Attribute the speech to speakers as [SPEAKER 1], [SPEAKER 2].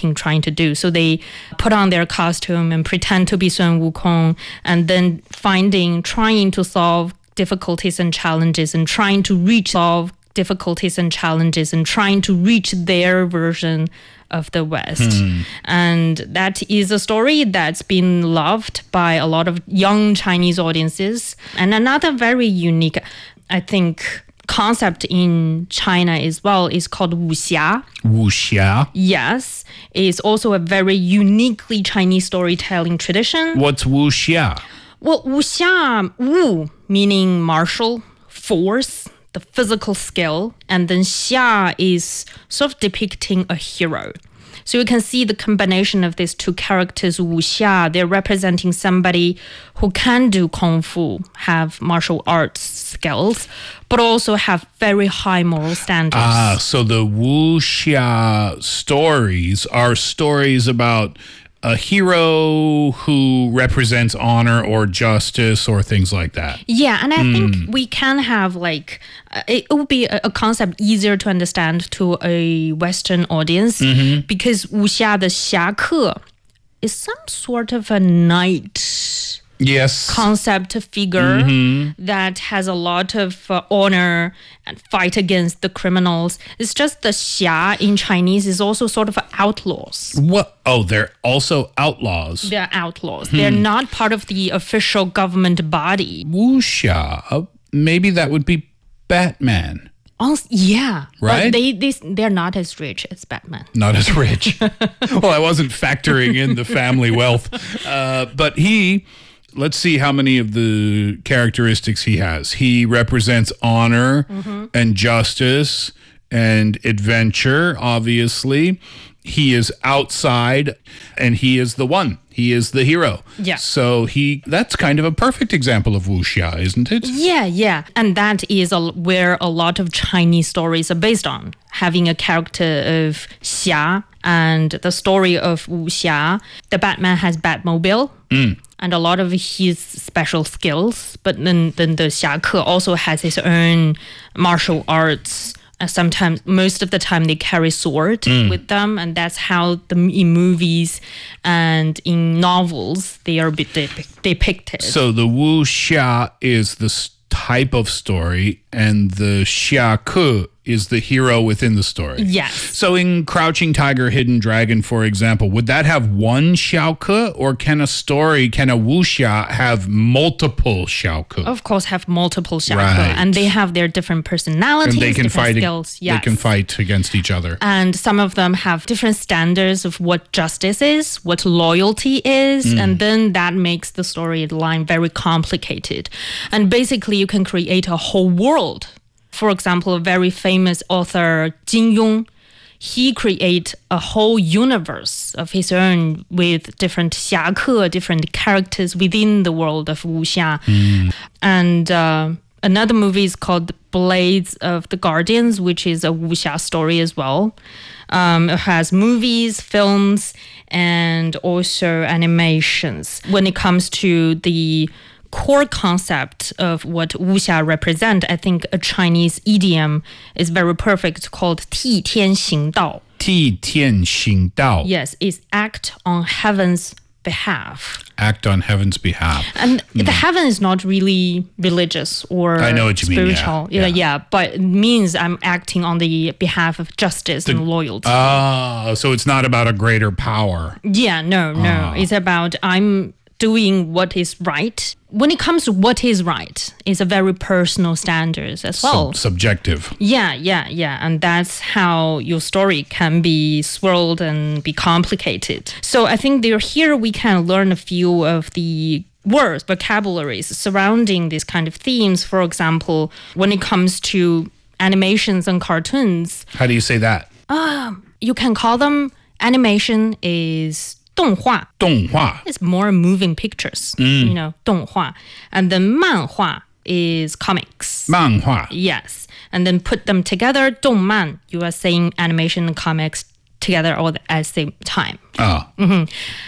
[SPEAKER 1] marketing trying to do. So they put on their costume and pretend to be Sun Wukong, and then trying to solve difficulties and challenges and trying to reach their version of the West. And that is a story that's been loved by a lot of young Chinese audiences. And another very unique, I think, concept in China as well is called wuxia.
[SPEAKER 2] Wuxia?
[SPEAKER 1] Yes. It's also a very uniquely Chinese storytelling tradition.
[SPEAKER 2] What's wuxia?
[SPEAKER 1] Well, wuxia, wu meaning martial force, the physical skill, and then xia is sort of depicting a hero. So you can see the combination of these two characters, wuxia, they're representing somebody who can do kung fu, have martial arts skills, but also have very high moral standards.
[SPEAKER 2] So the wuxia stories are stories about a hero who represents honor or justice or things like that.
[SPEAKER 1] Yeah, and I think we can have it would be a concept easier to understand to a Western audience because wuxia, the 侠客, is some sort of a knight concept figure that has a lot of honor and fight against the criminals. It's just the 侠 in Chinese is also sort of outlaws.
[SPEAKER 2] What? Oh, they're also outlaws.
[SPEAKER 1] They're outlaws. They're not part of the official government body.
[SPEAKER 2] Wuxia, maybe that would be Batman.
[SPEAKER 1] Also, yeah.
[SPEAKER 2] Right?
[SPEAKER 1] But they're not as rich as Batman.
[SPEAKER 2] Not as rich. Well, I wasn't factoring in the family wealth. But let's see how many of the characteristics he has. He represents honor and justice and adventure, obviously. He is outside and he is the one. He is the hero.
[SPEAKER 1] Yeah.
[SPEAKER 2] So that's kind of a perfect example of wuxia, isn't it?
[SPEAKER 1] Yeah. And that is where a lot of Chinese stories are based on. Having a character of xia and the story of wuxia. The Batman has Batmobile. And a lot of his special skills, but then the 侠客 also has his own martial arts. Sometimes, most of the time, they carry sword with them, and that's how in movies and in novels they are depicted.
[SPEAKER 2] So the wuxia is the type of story, and the 侠客 is the hero within the story.
[SPEAKER 1] Yes.
[SPEAKER 2] So in Crouching Tiger, Hidden Dragon, for example, would that have one 侠客, or can a wuxia have multiple 侠客?
[SPEAKER 1] Of course, have multiple 侠客,
[SPEAKER 2] Right.
[SPEAKER 1] and they have their different personalities,
[SPEAKER 2] And they can
[SPEAKER 1] different skills. Yes.
[SPEAKER 2] They can fight against each other.
[SPEAKER 1] And some of them have different standards of what justice is, what loyalty is, and then that makes the storyline very complicated. And basically, you can create a whole world. For example, a very famous author, Jin Yong, he created a whole universe of his own with different 侠客, different characters within the world of wuxia. And another movie is called Blades of the Guardians, which is a wuxia story as well. It has movies, films, and also animations. When it comes to the core concept of what wuxia represent, I think a Chinese idiom is very perfect called 替天行道.
[SPEAKER 2] 替天行道.
[SPEAKER 1] Yes, it's act on heaven's behalf.
[SPEAKER 2] Act on heaven's behalf.
[SPEAKER 1] And the heaven is not really religious or
[SPEAKER 2] I know what you mean,
[SPEAKER 1] spiritual.
[SPEAKER 2] yeah.
[SPEAKER 1] But it means I'm acting on the behalf of justice and loyalty.
[SPEAKER 2] So it's not about a greater power.
[SPEAKER 1] Yeah, no. It's about I'm doing what is right. When it comes to what is right, it's a very personal standard as well.
[SPEAKER 2] Subjective.
[SPEAKER 1] Yeah. And that's how your story can be swirled and be complicated. So I think here we can learn a few of the words, vocabularies surrounding these kind of themes. For example, when it comes to animations and cartoons.
[SPEAKER 2] How do you say that?
[SPEAKER 1] You can call them animation is 动画.
[SPEAKER 2] 动画.
[SPEAKER 1] It's more moving pictures, 动画. And then 漫画 is comics.
[SPEAKER 2] 漫画.
[SPEAKER 1] Yes. And then put them together, 动漫, you are saying animation and comics together all at the same time.